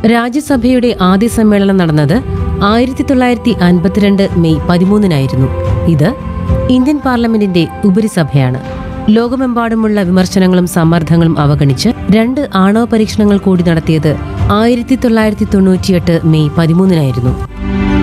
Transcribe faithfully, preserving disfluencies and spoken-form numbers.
രാജ്യസഭയുടെ ആദ്യ സമ്മേളനം നടന്നത് ആയിരത്തി തൊള്ളായിരത്തി അൻപത്തിരണ്ട് മെയ് പതിമൂന്നിനായിരുന്നു. ഇത് ഇന്ത്യൻ പാർലമെന്റിന്റെ ഉപരിസഭയാണ്. ലോകമെമ്പാടുമുള്ള വിമർശനങ്ങളും സമ്മർദ്ദങ്ങളും അവഗണിച്ച് രണ്ട് ആണവ പരീക്ഷണങ്ങൾ കൂടി നടത്തിയത് ആയിരത്തി തൊള്ളായിരത്തി തൊണ്ണൂറ്റിയെട്ട് മെയ് പതിമൂന്നിനായിരുന്നു.